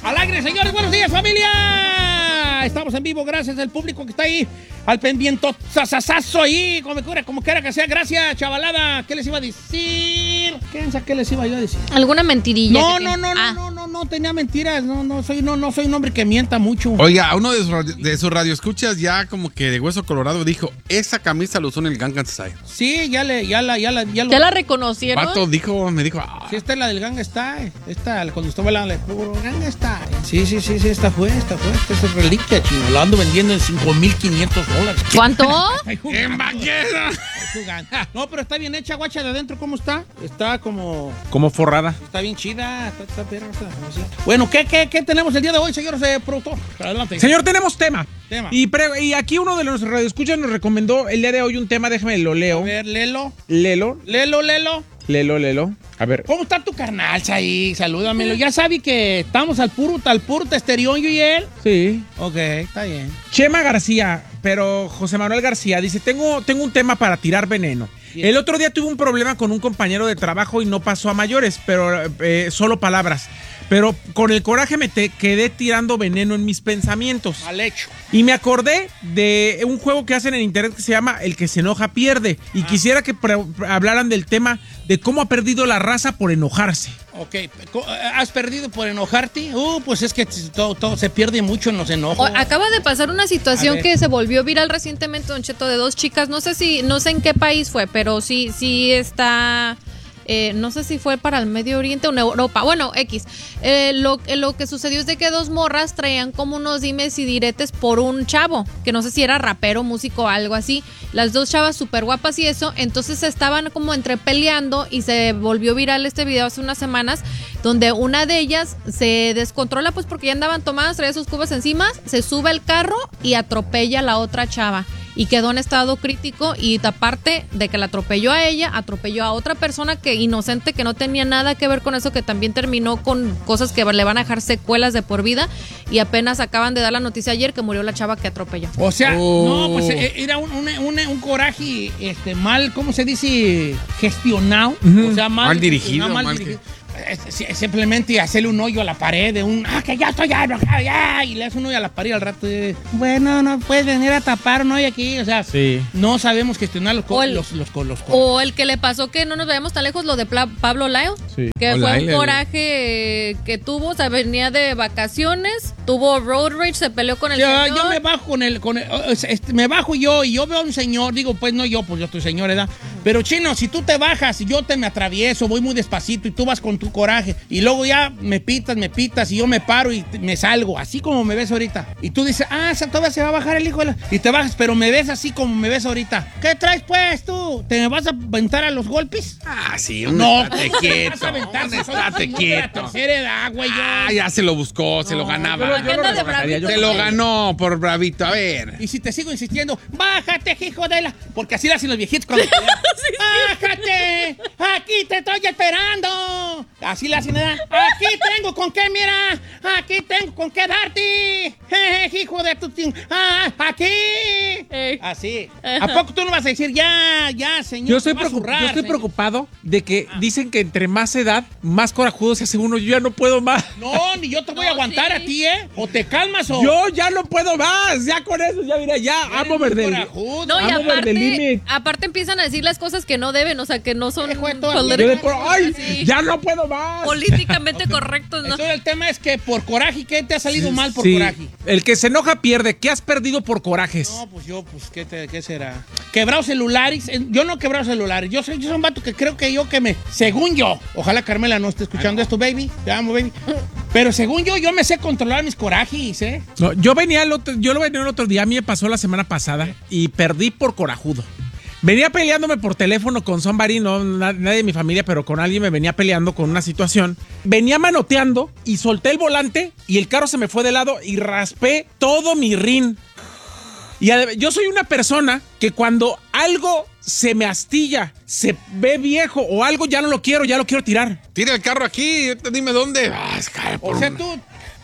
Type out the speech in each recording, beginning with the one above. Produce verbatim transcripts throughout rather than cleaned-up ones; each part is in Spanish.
Al aire, señores, buenos días, familia. Estamos en vivo, gracias al público que está ahí, al pendiente, sasasazo ahí, como, como quiera que sea. Gracias, chavalada. ¿Qué les iba a decir? ¿Qué les iba yo a decir? ¿Alguna mentirilla? No, no, no, ah. no, no, no, no, tenía mentiras. No, no, soy, no, no soy un hombre que mienta mucho. Oiga, uno de sus, de sus radioescuchas ya como que de hueso colorado dijo, esa camisa lo usó en el Gangnam Style. Sí, ya le, ya la, ya la, ya, lo, ¿Ya la reconocieron? Pato dijo, me dijo, ah. Sí, esta es la del Gangnam Style. Esta, cuando estuvo hablando de puro Gangnam Style. Sí, sí, sí, sí, esta fue, esta fue, esta es reliquia, chino. La ando vendiendo en cinco mil quinientos dólares. ¿Cuánto? ¡En vaquera! No, pero está bien hecha, guacha, de adentro, ¿cómo está? Está como... Como forrada. Está bien chida. Está, está, está, está, está. Bueno, ¿qué, qué, ¿qué tenemos el día de hoy, señor eh, productor? Adelante. Señor, tenemos tema. Tema. Y, pre, y aquí uno de los radioescuchas nos recomendó el día de hoy un tema, déjame lo leo. A ver, lelo. Lelo. Lelo, lelo. Lelo, lelo. A ver. ¿Cómo está tu carnal, ahí? Salúdamelo. Ya sabe que estamos al puro, al puro testerión, yo y él. Sí. Ok, está bien. Chema García, pero José Manuel García dice, tengo, tengo un tema para tirar veneno. Bien. El otro día tuve un problema con un compañero de trabajo y no pasó a mayores, pero eh, solo palabras. Pero con el coraje me te quedé tirando veneno en mis pensamientos. Mal hecho. Y me acordé de un juego que hacen en internet que se llama El que se enoja pierde. Y ah. quisiera que hablaran del tema de cómo ha perdido la raza por enojarse. Ok, ¿has perdido por enojarte? Uh, pues es que todo, todo se pierde mucho en los enojos. O, acaba de pasar una situación que se volvió viral recientemente, Don Cheto, de dos chicas. No sé si, no sé en qué país fue, pero sí, sí está... Eh, no sé si fue para el Medio Oriente o en Europa, bueno, X. Eh, lo, lo que sucedió es de que dos morras traían como unos dimes y diretes por un chavo, que no sé si era rapero, músico o algo así. Las dos chavas súper guapas y eso, entonces estaban como entre peleando y se volvió viral este video hace unas semanas, donde una de ellas se descontrola pues porque ya andaban tomadas, traía sus cubas encima, se sube al carro y atropella a la otra chava. Y quedó en estado crítico y aparte de que la atropelló a ella, atropelló a otra persona que inocente, que no tenía nada que ver con eso, que también terminó con cosas que le van a dejar secuelas de por vida y apenas acaban de dar la noticia ayer que murió la chava que atropelló. O sea, oh. no, pues era un, un, un, un coraje este, mal, ¿cómo se dice? Gestionado. Uh-huh. O sea, mal, mal dirigido. Mal mal dirigido. Que... Simplemente hacerle un hoyo a la pared de un, ah, que ya estoy ya, ya, y le hace un hoyo a la pared al rato de, bueno, no puedes venir a tapar un hoyo aquí, o sea, sí. No sabemos gestionar los, co- el, los, los, los, los o el que le pasó que no nos veamos tan lejos, lo de Pla- Pablo Lyle, sí. que o fue Lyle, un coraje el... que tuvo, o sea, venía de vacaciones, tuvo road rage, se peleó con el yo, señor. Yo me bajo con el, con el este, me bajo yo y yo veo a un señor, digo, pues no yo, pues yo estoy señor, ¿verdad? Pero chino, si tú te bajas y yo te me atravieso, voy muy despacito y tú vas con tu coraje y luego ya me pitas, me pitas y yo me paro y me salgo, así como me ves ahorita. Y tú dices, ah, todavía se va a bajar el hijo de la... Y te bajas, pero me ves así como me ves ahorita. ¿Qué traes pues tú? ¿Te me vas a aventar a los golpes? Ah, sí, un no, estate quieto. Un estate quieto. La tercera edad, güey. Ah, ya se lo buscó, se no, lo ganaba. Yo, yo lo bravito, se lo ganó por bravito, a ver. Y si te sigo insistiendo, bájate, hijo de la... Porque así lo hacen los viejitos cuando... sí, ¡bájate! ¡Aquí te estoy esperando! Así le hacen, ¿verdad? Aquí tengo con qué, mira. Aquí tengo con qué darte. Eh, hijo de tu... Ah, aquí. Eh. Así. ¿A poco tú no vas a decir, ya, ya, señor? Yo estoy, preocup- zurrar, yo estoy preocupado de que ah. dicen que entre más edad, más corajudo se hace uno. Yo ya no puedo más. No, ni yo te voy no, a aguantar sí. a ti, ¿eh? O te calmas o... Yo ya no puedo más. Ya con eso, ya mira, ya amo verde. No, y aparte, aparte empiezan a decir las cosas que no deben, o sea, que no son... Políticamente, ¡ay! Sí. Ya no puedo más. Políticamente okay. correctos, ¿no? Entonces el tema es que por coraje, ¿qué te ha salido sí, mal por sí. coraje? El que se enoja pierde. ¿Qué has perdido por corajes? No, pues yo, pues, ¿qué, te, qué será? Quebrado celulares. Yo no he quebrado celulares. Yo soy, yo soy un vato que creo que yo que me... Según yo, ojalá Carmela no esté escuchando Ay, no. esto, baby. Te amo, baby. Pero según yo, yo me sé controlar mis corajes, ¿eh? No, yo venía el otro, yo lo venía el otro día, a mí me pasó la semana pasada y perdí por corajudo. Venía peleándome por teléfono con somebody, no nadie de mi familia, pero con alguien me venía peleando con una situación. Venía manoteando y solté el volante y el carro se me fue de lado y raspé todo mi rin. Y yo soy una persona que cuando algo se me astilla, se ve viejo o algo, ya no lo quiero, ya lo quiero tirar. Tira el carro aquí, dime dónde. O sea, tú...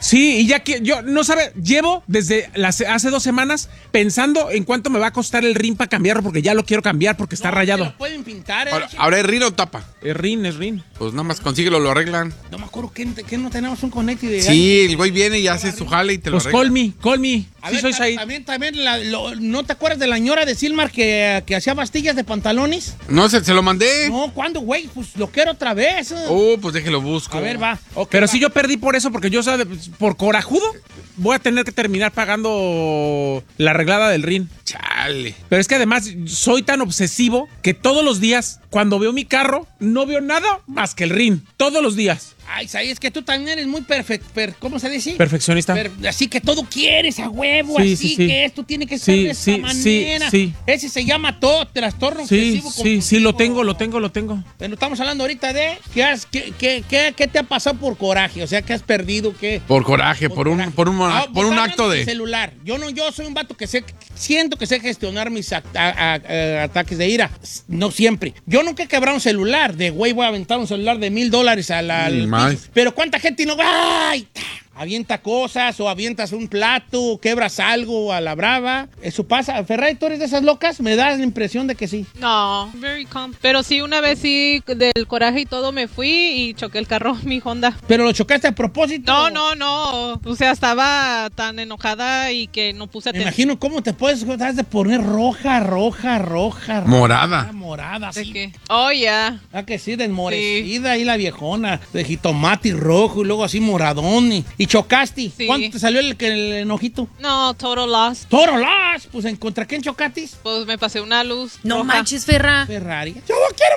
Sí, y ya que yo, no sabe, llevo desde las, hace dos semanas pensando en cuánto me va a costar el rin para cambiarlo, porque ya lo quiero cambiar porque está No, rayado. te lo pueden pintar, ¿eh? Ahora, ¿ahora es rin o tapa? Es rin, es rin. Pues nada más consíguelo, lo arreglan. No me acuerdo que, que no tenemos un connect de... Sí, el güey viene y hace su jale y te lo Pues arregla. call me, call me. A Sí ver, soy ta- Said. también, también la- lo- ¿no te acuerdas de la ñora de Silmar que, que hacía bastillas de pantalones? No, se, se lo mandé. No, ¿cuándo, güey? Pues lo quiero otra vez. Oh, pues déjelo busco. A ver, va. Ok, Pero va. si yo perdí por eso, porque yo, sabe, por corajudo, voy a tener que terminar pagando la arreglada del rin. Chale. Pero es que además soy tan obsesivo que todos los días, cuando veo mi carro, no veo nada más que el rin. Todos los días. Ay, Saí, es que tú también eres muy perfecto. ¿Cómo se dice? Perfeccionista. Per- así que todo quieres a huevo, Sí, así sí, sí. que esto tiene que ser Sí, de esta sí, sí, manera. sí. Ese se llama todo trastorno Sí, obsesivo sí, sí, lo compulsivo. tengo, lo tengo, lo tengo. Pero estamos hablando ahorita de ¿qué, has- qué, qué, qué- qué te ha pasado por coraje? O sea, ¿qué has perdido? ¿Qué? Por coraje, por, un, coraje. por un, Ah, por un hablando acto mi de... celular. Yo no, yo soy un vato que sé, siento que sé gestionar mis act- a- a- a- ataques de ira. No siempre. Yo nunca he quebrado un celular. De güey, voy a aventar un celular de mil dólares a la. Ni al más. piso. Pero ¿cuánta gente no? ¡Ay! Avienta cosas o avientas un plato, quebras algo a la brava. Eso pasa. Ferrari, ¿tú eres de esas locas? Me das la impresión de que sí. No, very calm. Pero sí, una vez sí, del coraje y todo, me fui y choqué el carro, mi Honda. ¿Pero lo chocaste a propósito? No, no, no. O sea, estaba tan enojada y que no puse Me atención. imagino cómo te puedes te has de poner roja, roja, roja. roja, Morada. Morada, ¿De sí. qué? Oh, ya. Ah, que sí, desmorecida ahí la viejona, de jitomate rojo y luego así moradón. Y, y chocaste. Sí. ¿Cuánto te salió el, el enojito? No, total loss. ¡Toro las! Pues ¿en contra quién chocaste? Pues me pasé una luz No roja. manches, Ferra. Ferrari. ¡Yo no quiero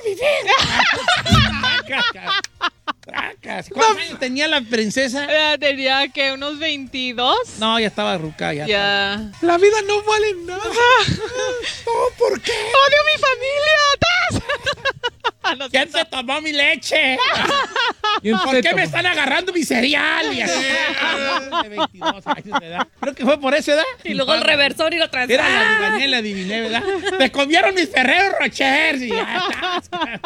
vivir! Tracas, tracas. ¿Cuántos años tenía la princesa? Eh, Tenía que unos veintidós. No, ya estaba ruca, ya. Ya. La vida no vale nada. No, ¿por qué? ¡Odio a mi familia! ¡Tas! No, ¿Quién se tomó mi leche? ¿Quién ¿Por se qué tomó? me están agarrando mi cereal? Y así, de veintidós años de edad. Creo que fue por eso, ¿verdad? Y luego el reversor y lo traes. Era la adiviné, la adiviné, ¿verdad? Me comieron mis Ferrero Rochers y ya está.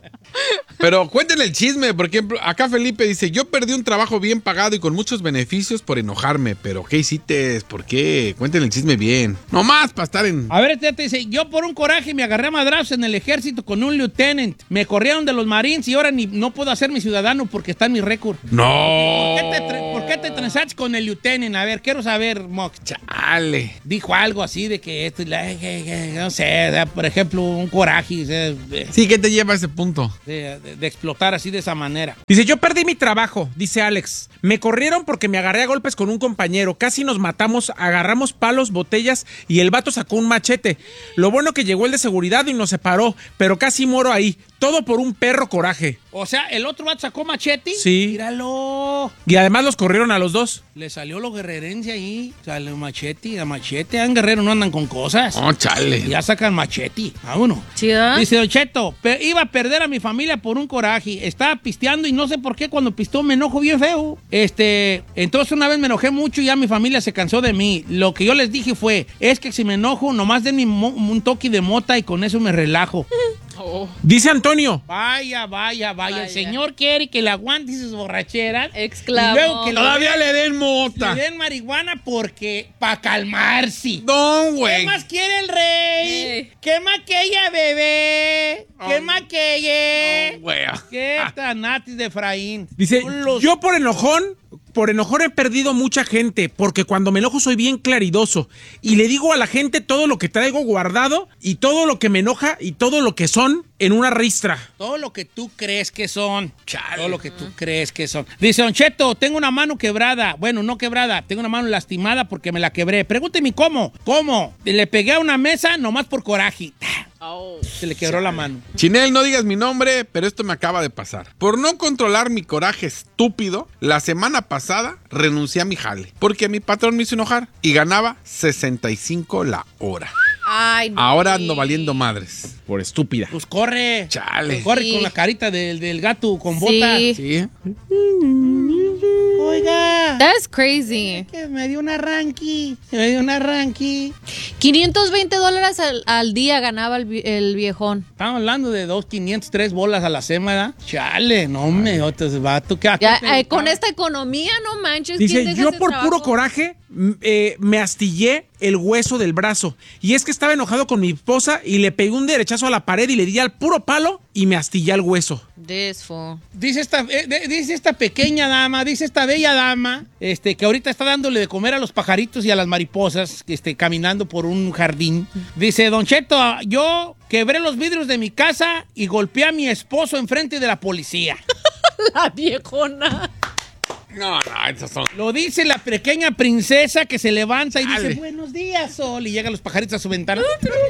Pero cuéntenle el chisme, por ejemplo, acá Felipe dice, yo perdí un trabajo bien pagado y con muchos beneficios por enojarme, pero ¿qué hiciste? ¿Por qué? Cuéntenle el chisme bien. No más para estar en... A ver, este te dice, yo por un coraje me agarré a madrazos en el ejército con un lieutenant. Me corrieron de los Marines y ahora ni, no puedo hacer mi ciudadano porque está en mi récord. No. ¿Por qué te, tre- por qué te transaste con el lieutenant? A ver, quiero saber, Mox. Chale. Dijo algo así de que esto, la- que- que- no sé, o sea, por ejemplo, un coraje o sea, de, Sí, ¿qué te lleva a ese punto? de- de- de explotar así de esa manera. Dice, yo perdí mi trabajo, dice Alex. Me corrieron porque me agarré a golpes con un compañero. Casi nos matamos, agarramos palos, botellas y el vato sacó un machete. Lo bueno que llegó el de seguridad y nos separó, pero casi muero ahí. Todo por un perro coraje. O sea, el otro vato sacó machete. Sí. Míralo. Y además los corrieron a los dos. Le salió lo guerrerense ahí. Sale machete, a machete. En Guerrero no andan con cosas. Oh, chale. Ya sacan machete. Vámonos. ¿Chida? Dice Don Cheto, "Pe- iba a perder a mi familia por un coraje. Estaba pisteando y no sé por qué cuando pisteó me enojo bien feo. Este, entonces una vez me enojé mucho y ya mi familia se cansó de mí. Lo que yo les dije fue, es que si me enojo, nomás denme mo- un toque de mota y con eso me relajo. Oh. Dice Antonio. Vaya, vaya, vaya. El Vaya. señor quiere que le aguante sus borracheras. Exclamó. Y luego que lo Todavía le den le mota. den marihuana porque, para calmarse. No, ¿Qué güey. más quiere el rey? Ey. ¿Qué más que ella, bebé? ¿Qué Ay. más que ella? No, güey. ¿Qué tanatis de Efraín? Dice, Son los- yo por enojón, por enojón he perdido mucha gente, porque cuando me enojo soy bien claridoso y le digo a la gente todo lo que traigo guardado y todo lo que me enoja y todo lo que son en una ristra. Todo lo que tú crees que son. Todo lo que tú crees que son. Dice Don Cheto, tengo una mano quebrada. Bueno, no quebrada. Tengo una mano lastimada porque me la quebré. Pregúnteme cómo. ¿Cómo? Le pegué a una mesa nomás por coraje. Oh. Se le quebró la mano. Chinel, no digas mi nombre, pero esto me acaba de pasar. Por no controlar mi coraje estúpido, la semana pasada renuncié a mi jale, porque mi patrón me hizo enojar y ganaba sesenta y cinco la hora. Ay, no. Ahora ando valiendo madres. Por estúpida. Pues corre. Chale. Corre Sí. con la carita del, del gato con Sí. botas. Sí. Oiga. That's crazy. Que me dio un arranque. Me dio un arranque. quinientos veinte dólares al, al día ganaba el, vi- el viejón. Estamos hablando de dos, quinientos, tres bolas a la semana. Chale, no me, otros vato. ¿Qué, Ya, qué te- eh, con esta economía, no manches. ¿quién Dice, deja yo ese por trabajo? puro coraje m- eh, me astillé el hueso del brazo. Y es que estaba enojado con mi esposa y le pegué un derechazo a la pared y le di al puro palo y me astillé el hueso. Desfo. Dice esta, eh, de- dice esta pequeña dama, dice esta bella dama, este, que ahorita está dándole de comer a los pajaritos y a las mariposas, este, caminando por un jardín. Dice, Don Cheto, yo quebré los vidrios de mi casa y golpeé a mi esposo enfrente de la policía. La viejona. No, no, esos son. Lo dice la pequeña princesa que se levanta y Dale. dice, buenos días, Sol. Y llegan los pajaritos a su ventana.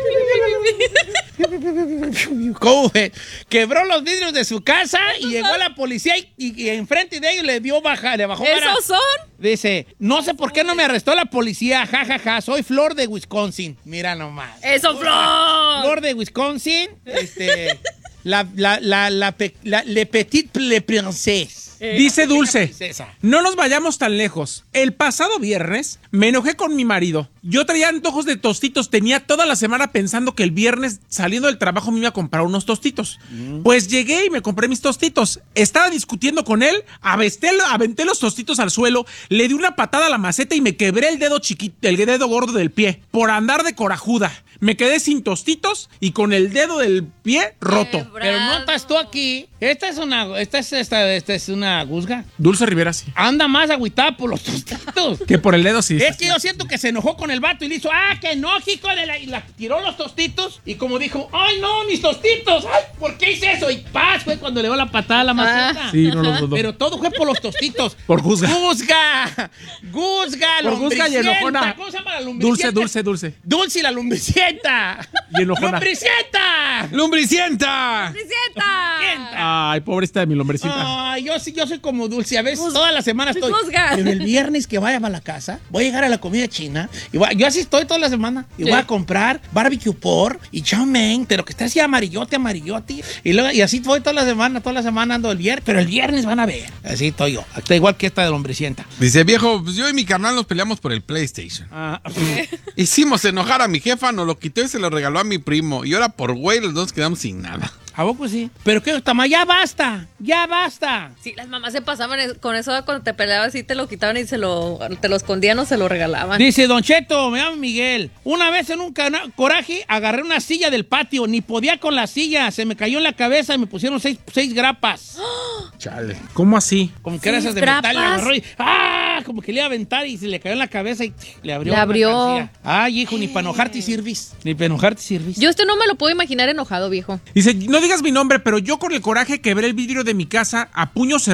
¿Cómo fue? Quebró los vidrios de su casa y llegó la policía y, y- y enfrente de ellos le dio baja, le bajó vara. ¿Esos son? Dice, no sé por qué no me arrestó la policía, jajaja, ja, ja, soy Flor de Wisconsin. Mira nomás. ¡Eso, Flor! Flor de Wisconsin, este, la, la, la, la, pe- la- le petit le princesse. Dice Dulce, princesa. no nos vayamos tan lejos. El pasado viernes me enojé con mi marido. Yo traía antojos de tostitos. Tenía toda la semana pensando que el viernes saliendo del trabajo me iba a comprar unos tostitos. Pues llegué y me compré mis tostitos. Estaba discutiendo con él, aventé, aventé los tostitos al suelo, le di una patada a la maceta y me quebré el dedo chiquito, el dedo gordo del pie, por andar de corajuda. Me quedé sin tostitos y con el dedo del pie roto. Quebrado. Pero no estás tú aquí. Esta es una, esta es, esta, esta es una guzga. Dulce Rivera sí. Anda más agüitada por los tostitos. Que por el dedo sí. Es que yo siento que se enojó con el vato y le hizo, ah, que no, hijo de la... Y la tiró los tostitos y como dijo, ay, no, mis tostitos, ay, ¿por qué hice eso? Y paz, fue cuando le dio la patada a la maceta. Sí, no lo dudo. Pero todo fue por los tostitos. Por guzga. Guzga. Guzga, Por guzga y lombricienta. enojona. ¿Cómo se llama la Dulce, lombricienta? dulce, dulce. Dulce y la lombricienta. Y enojona. ¡Lombricienta! ¡Lumbricienta! ¡Lombricienta! Ay, pobrecita de mi lombrecita. Ay, yo sí, yo soy como Dulce. A veces toda la semana estoy. Juzga. Pero el viernes que vaya a la casa, voy a llegar a la comida china. Y voy a- yo así estoy toda la semana. Y voy a comprar barbecue pork y chow mein, pero que esté así amarillote, amarillote. Y, luego, y así voy toda la semana, toda la semana ando el viernes. Pero el viernes van a ver. Así estoy yo. Está igual que esta de lombricienta. Dice, viejo, pues yo y mi carnal nos peleamos por el PlayStation. Ah, Hicimos enojar a mi jefa, nos lo quitó y se lo regaló a mi primo. Y ahora por güey los dos quedamos sin nada. ¿a poco sí? Pero qué, Tama, ya basta. Ya basta. Sí, las mamás se pasaban es- con eso cuando te peleabas y te lo quitaban y se lo, te lo escondían o se lo regalaban. Dice, Don Cheto, me llamo Miguel. Una vez en un cana- coraje agarré una silla del patio, ni podía con la silla, se me cayó en la cabeza y me pusieron seis, seis grapas. Chale. ¿Cómo así? Como que era ¿Seis esas de metal, le grapas? agarró y ¡ah! Como que le iba a aventar y se le cayó en la cabeza y le abrió. Le una abrió. cancilla. Ay, hijo, ni para enojarte sirvis. Ni para enojarte sirvis. Yo este no me lo puedo imaginar enojado, viejo. Dice, no digas mi nombre, pero yo con el coraje quebré el vidrio de mi casa a puños